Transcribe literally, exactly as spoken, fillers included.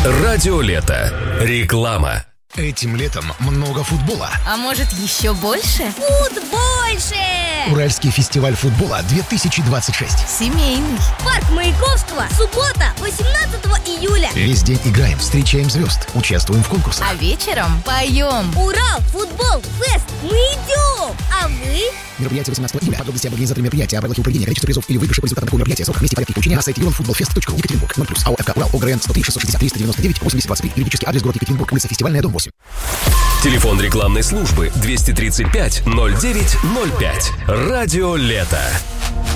Радио Лето. Реклама. Этим летом много футбола. А может, еще больше? Футбольше! Уральский фестиваль футбола две тысячи двадцать шесть. Семейный. Парк Маяковского. Суббота, восемнадцатого июля. Весь день играем, встречаем звезд, участвуем в конкурсах. А вечером поем. Урал, футбол, фест. Мы идем! А вы? Мероприятие восемнадцатого июля. Подробности об организаторе мероприятия, о правилах проведения, количество призов или выигрыше по результатам такого мероприятия, сроках, месте, порядке получения на сайте юрфутболфест точка ру. Екатеринбург. ноль плюс. АО ФК Урал. ОГРН сто три шестьсот шестьдесят триста девяносто девять восемьдесят двадцать три. Юридический адрес город Екатеринбург. Улица Фестивальная, дом восемь. Телефон рекламной службы двести тридцать пять ноль девять ноль пять. Радио Лето.